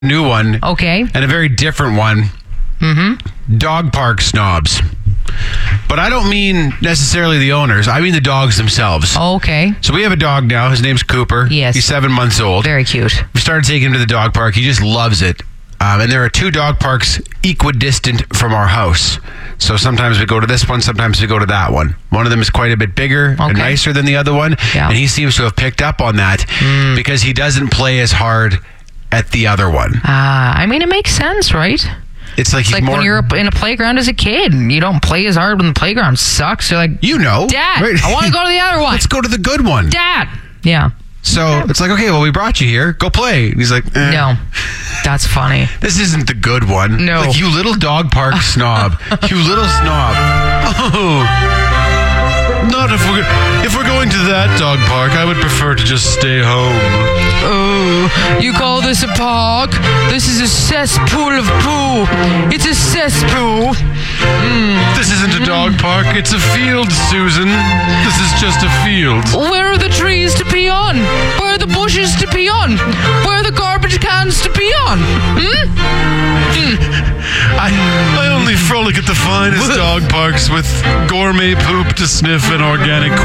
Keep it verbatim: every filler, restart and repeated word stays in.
new one. Okay. And a very different one. Mm-hmm. Dog park snobs. But I don't mean necessarily the owners. I mean the dogs themselves. Okay. So we have a dog now. His name's Cooper. Yes. He's seven months old. Very cute. We started taking him to the dog park. He just loves it. Um, and there are two dog parks equidistant from our house. So sometimes we go to this one, sometimes we go to that one. One of them is quite a bit bigger and Okay. nicer than the other one. Yeah. And he seems to have picked up on that Mm. because he doesn't play as hard at the other one. Ah, I mean, it makes sense, right? It's like It's he's like more... when you're in a playground as a kid, you don't play as hard when the playground sucks. You're like, You know. Dad, right? I want to go to the other one. Let's go to the good one. Dad. Yeah. So it's like, okay, well, we brought you here. Go play. And he's like, eh, No. That's funny. this isn't the good one. No. Like, you little dog park snob. You little snob. Oh. Not if we're, if we're going to that dog park, I would prefer to just stay home. Oh, you call this a park? This is a cesspool of poo. It's a cesspool. This isn't a dog park. It's a field, Susan. This is just a field. Where are the trees to pee on? Where are the bushes to pee on? Where are the garbage cans to pee on? Hmm? I, I only frolic at the finest dog parks with gourmet poop to sniff and organic